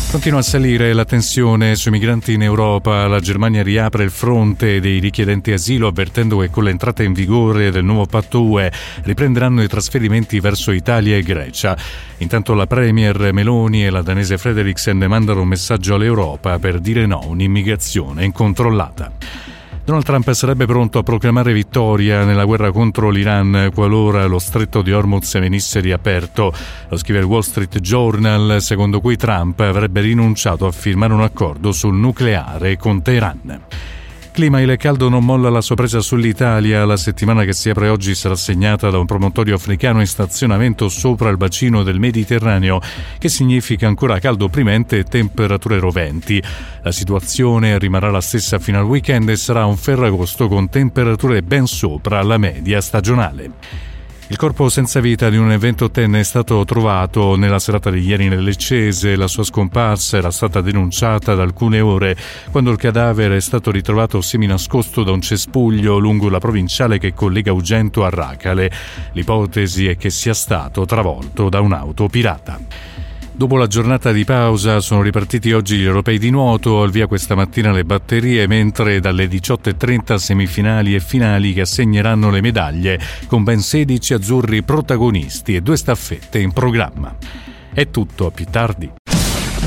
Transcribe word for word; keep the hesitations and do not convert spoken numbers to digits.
Continua a salire la tensione sui migranti in Europa. La Germania riapre il fronte dei richiedenti asilo, avvertendo che con l'entrata in vigore del nuovo patto U E riprenderanno i trasferimenti verso Italia e Grecia. Intanto la premier Meloni e la danese Frederiksen mandano un messaggio all'Europa per dire no a un'immigrazione incontrollata. Donald Trump sarebbe pronto a proclamare vittoria nella guerra contro l'Iran qualora lo stretto di Hormuz venisse riaperto. Lo scrive il Wall Street Journal, secondo cui Trump avrebbe rinunciato a firmare un accordo sul nucleare con Teheran. Clima, il caldo non molla la sua presa sull'Italia. La settimana che si apre oggi sarà segnata da un promontorio africano in stazionamento sopra il bacino del Mediterraneo, che significa ancora caldo opprimente e temperature roventi. La situazione rimarrà la stessa fino al weekend e sarà un ferragosto con temperature ben sopra la media stagionale. Il corpo senza vita di un ventotenne è stato trovato nella serata di ieri nel Leccese. La sua scomparsa era stata denunciata da alcune ore, quando il cadavere è stato ritrovato seminascosto da un cespuglio lungo la provinciale che collega Ugento a Racale. L'ipotesi è che sia stato travolto da un'auto pirata. Dopo la giornata di pausa sono ripartiti oggi gli europei di nuoto, al via questa mattina le batterie, mentre dalle diciotto e trenta semifinali e finali che assegneranno le medaglie, con ben sedici azzurri protagonisti e due staffette in programma. È tutto, a più tardi.